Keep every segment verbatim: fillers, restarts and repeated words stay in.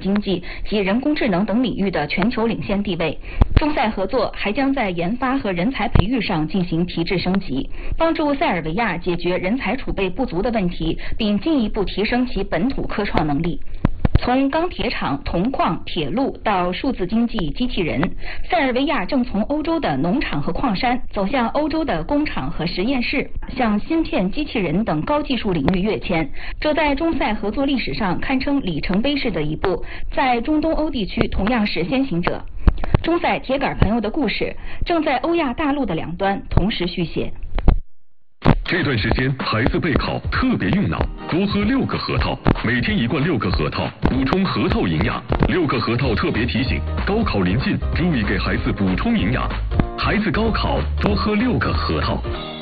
经济及人工智能等领域的全球领先地位。中塞合作还将在研发和人才培育上进行提质升级，帮助塞尔维亚解决人才储备不足的问题，并进一步提升其本土科创能力。从钢铁厂、铜矿、铁路到数字经济机器人，塞尔维亚正从欧洲的农场和矿山走向欧洲的工厂和实验室，向芯片、机器人等高技术领域跃迁。这在中塞合作历史上堪称里程碑式的一步，在中东欧地区同样是先行者。中塞铁杆朋友的故事正在欧亚大陆的两端同时续写。 这段时间孩子备考特别用脑，多喝六个核桃，每天一罐六个核桃，补充核桃营养。六个核桃特别提醒，高考临近，注意给孩子补充营养。孩子高考多喝六个核桃。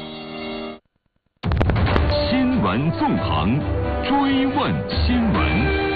新闻纵横，追问新闻。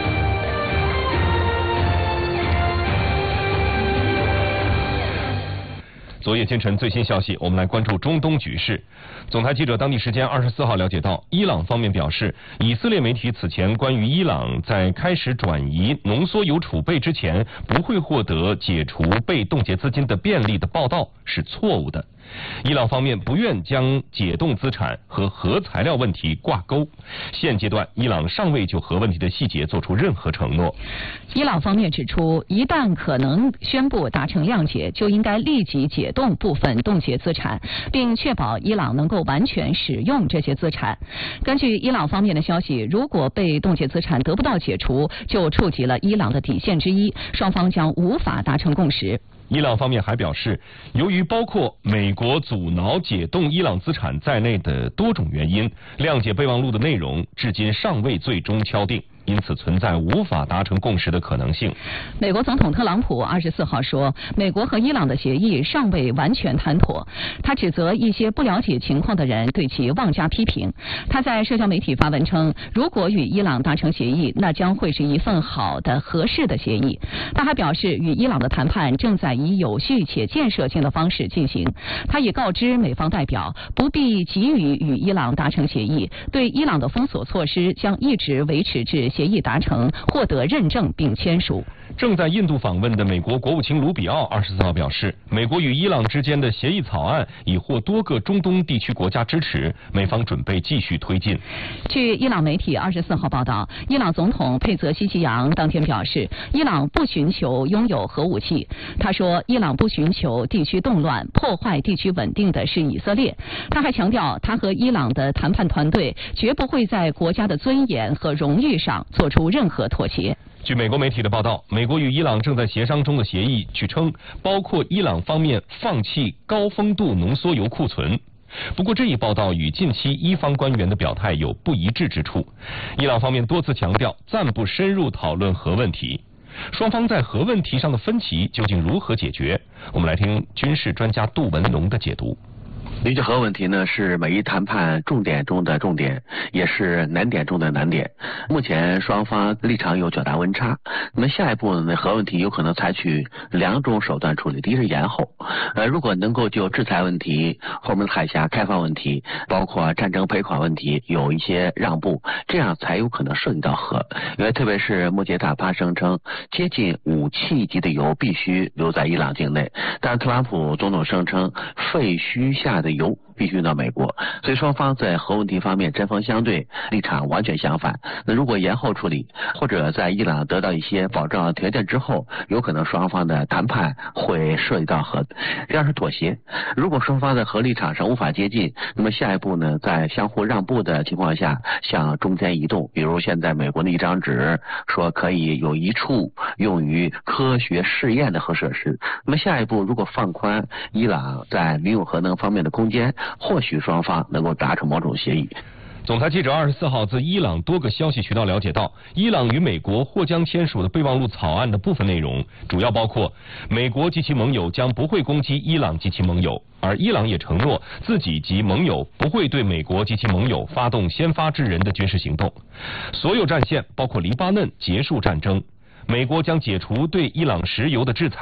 昨夜今晨最新消息，我们来关注中东局势。总台记者当地时间二十四号了解到，伊朗方面表示，以色列媒体此前关于伊朗在开始转移浓缩铀储备之前不会获得解除被冻结资金的便利的报道是错误的。伊朗方面不愿将解冻资产和核材料问题挂钩，现阶段伊朗尚未就核问题的细节做出任何承诺。 伊朗方面指出，一旦可能宣布达成谅解，就应该立即解冻部分冻结资产，并确保伊朗能够完全使用这些资产。根据伊朗方面的消息，如果被冻结资产得不到解除，就触及了伊朗的底线之一，双方将无法达成共识。 伊朗方面还表示，由于包括美国阻挠解冻伊朗资产在内的多种原因，谅解备忘录的内容至今尚未最终敲定，因此存在无法达成共识的可能性。 美国总统特朗普二十四号说，美国和伊朗的协议尚未完全谈妥，他指责一些不了解情况的人对其妄加批评。他在社交媒体发文称，如果与伊朗达成协议，那将会是一份好的、合适的协议。他还表示，与伊朗的谈判正在以有序且建设性的方式进行。他也告知美方代表，不必急于与伊朗达成协议，对伊朗的封锁措施将一直维持至协议达成、获得认证并签署。 正在印度访问的美国国务卿卢比奥二十四号表示，美国与伊朗之间的协议草案已获多个中东地区国家支持，美方准备继续推进。 据伊朗媒体二十四号报道，伊朗总统佩泽西奇扬当天表示，伊朗不寻求拥有核武器。他说，伊朗不寻求地区动乱、破坏地区稳定的是以色列。他还强调，他和伊朗的谈判团队绝不会在国家的尊严和荣誉上做出任何妥协。 据美国媒体的报道，美国与伊朗正在协商中的协议，据称包括伊朗方面放弃高丰度浓缩铀库存。不过这一报道与近期伊方官员的表态有不一致之处。伊朗方面多次强调暂不深入讨论核问题。双方在核问题上的分歧究竟如何解决？我们来听军事专家杜文龙的解读。 离这核问题呢，是美伊谈判重点中的重点，也是难点中的难点。目前双方立场有较大温差。那么下一步呢，核问题有可能采取两种手段处理。第一是延后，呃，如果能够就制裁问题、后门海峡开放问题，包括战争赔款问题有一些让步，这样才有可能涉及到核。因为特别是目前塔帕声称，接近武器级的油必须留在伊朗境内，但特朗普总统声称废墟下的油必须到美国，所以双方在核问题方面针锋相对，立场完全相反。那如果延后处理，或者在伊朗得到一些保障条件之后，有可能双方的谈判会涉及到核。第二是妥协，如果双方在核立场上无法接近，那么下一步呢，在相互让步的情况下向中间移动，比如现在美国的一张纸说可以有一处用于科学试验的核设施，那么下一步如果放宽伊朗在民用核能方面的空间，或许双方能够达成某种协议。 总台记者二十四号自伊朗多个消息渠道了解到，伊朗与美国或将签署的备忘录草案的部分内容，主要包括美国及其盟友将不会攻击伊朗及其盟友，而伊朗也承诺自己及盟友不会对美国及其盟友发动先发制人的军事行动。所有战线包括黎巴嫩结束战争，美国将解除对伊朗石油的制裁。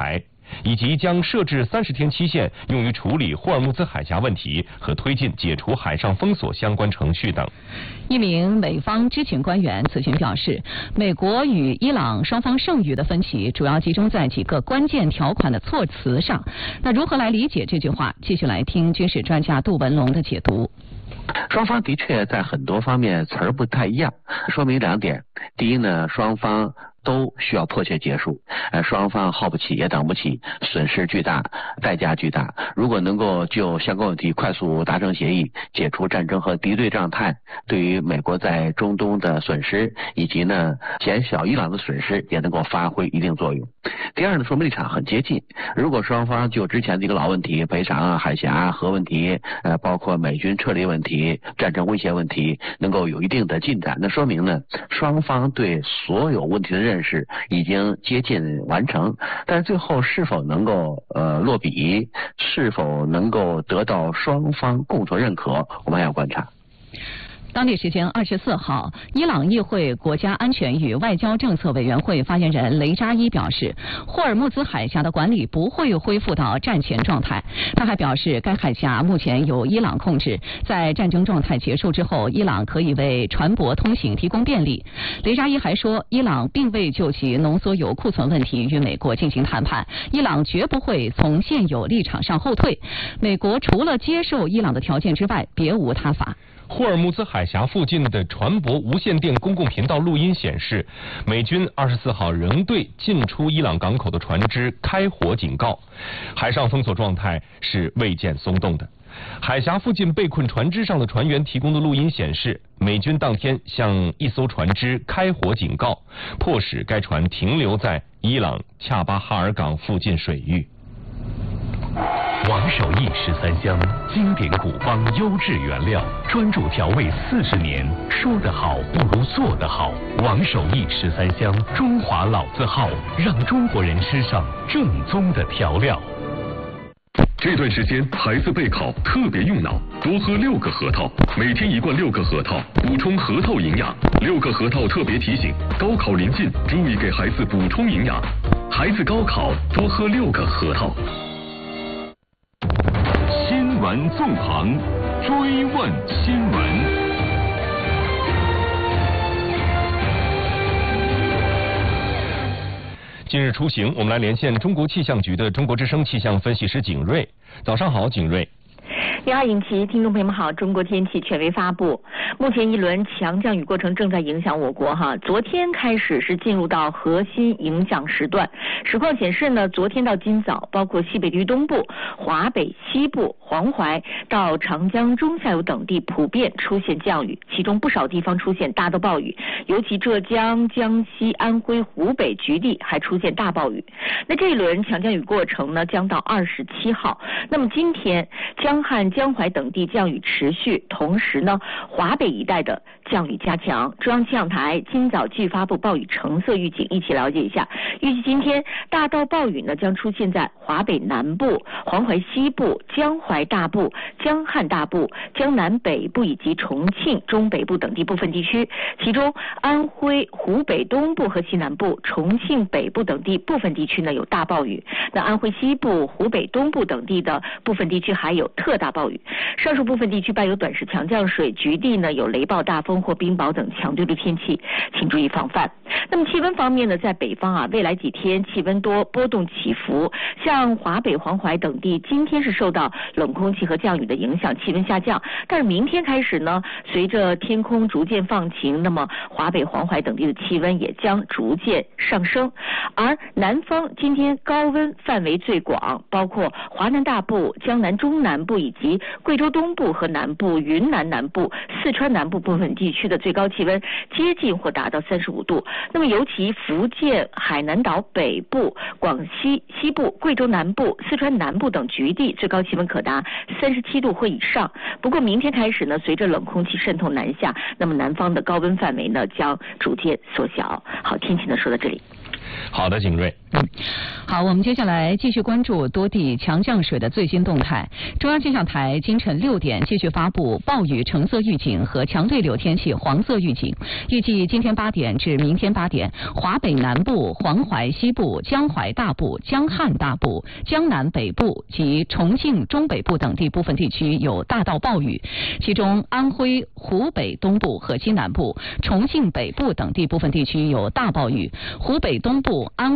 以及将设置三十天期限用于处理霍尔木兹海峡问题和推进解除海上封锁相关程序等。 一名美方知情官员此前表示，美国与伊朗双方剩余的分歧主要集中在几个关键条款的措辞上。那如何来理解这句话？继续来听军事专家杜文龙的解读。 双方的确在很多方面词儿不太一样，说明两点。第一呢，双方都需要迫切结束，呃，双方耗不起也等不起，损失巨大，代价巨大。如果能够就相关问题快速达成协议，解除战争和敌对状态，对于美国在中东的损失以及呢减小伊朗的损失，也能够发挥一定作用。第二呢，说明立场很接近。如果双方就之前的一个老问题，北长海峡核问题，呃，包括美军撤离问题、战争威胁问题，能够有一定的进展，那说明呢，双方对所有问题的认识已经接近完成。但是最后是否能够呃落笔，是否能够得到双方共同认可，我们还要观察。 当地时间二十四号，伊朗议会国家安全与外交政策委员会发言人雷扎伊表示，霍尔木兹海峡的管理不会恢复到战前状态。他还表示，该海峡目前由伊朗控制，在战争状态结束之后，伊朗可以为船舶通行提供便利。雷扎伊还说，伊朗并未就其浓缩铀库存问题与美国进行谈判，伊朗绝不会从现有立场上后退。美国除了接受伊朗的条件之外，别无他法。 霍尔木兹海峡附近的船舶无线电公共频道录音显示，美军二十四号仍对进出伊朗港口的船只开火警告，海上封锁状态是未见松动的。海峡附近被困船只上的船员提供的录音显示，美军当天向一艘船只开火警告，迫使该船停留在伊朗恰巴哈尔港附近水域。 王守义十三香，经典古方优质原料，专注调味四十年。说得好不如做得好。王守义十三香，中华老字号，让中国人吃上正宗的调料。 这段时间孩子备考特别用脑，多喝六个核桃，每天一罐六个核桃，补充核桃营养。六个核桃特别提醒：高考临近，注意给孩子补充营养。孩子高考多喝六个核桃。 新闻纵横，追问新闻。 近日出行，我们来连线中国气象局的中国之声气象分析师景瑞。早上好，景瑞。 你好，尹奇，听众朋友们好。中国天气权威发布，目前一轮强降雨过程正在影响我国哈。昨天开始是进入到核心影响时段，实况显示呢，昨天到今早，包括西北地区东部、华北、西部、黄淮到长江中下游等地普遍出现降雨，其中不少地方出现大到暴雨，尤其浙江、江西、安徽、湖北局地还出现大暴雨。那这一轮强降雨过程呢，将到二十七号。那么今天江汉、江淮等地降雨持续，同时呢，华北一带的降雨加强。中央气象台今早继续发布暴雨橙色预警，一起了解一下。预计今天大到暴雨呢将出现在华北南部、黄淮西部、江淮大部、江汉大部、江南北部以及重庆中北部等地部分地区，其中安徽、湖北东部和西南部、重庆北部等地部分地区呢有大暴雨。那安徽西部、湖北东部等地的部分地区还有特大暴雨。上述部分地区伴有短时强降水，局地呢有雷暴、大风或冰雹等强对流天气，请注意防范。那么气温方面呢，在北方啊，未来几天气温多波动起伏，像华北、黄淮等地，今天是受到冷空气和降雨的影响，气温下降。但是明天开始呢，随着天空逐渐放晴，那么华北、黄淮等地的气温也将逐渐上升。而南方今天高温范围最广，包括华南大部、江南中南部以及贵州东部和南部、云南南部、四川南部部分地区的最高气温接近或达到三十五度。那么尤其福建、海南岛北部、广西西部、贵州南部、四川南部等局地最高气温可达三十七度或以上。不过明天开始呢，随着冷空气渗透南下，那么南方的高温范围呢将逐渐缩小。好，天气呢说到这里。 好的，景瑞。 嗯，好，我们接下来继续关注多地强降水的最新动态。中央气象台今晨六点继续发布暴雨橙色预警和强对流天气黄色预警。预计今天八点至明天八点，华北南部、黄淮西部、江淮大部、江汉大部、江南北部及重庆中北部等地部分地区有大到暴雨，其中安徽、湖北东部和西南部、重庆北部等地部分地区有大暴雨，湖北东部、安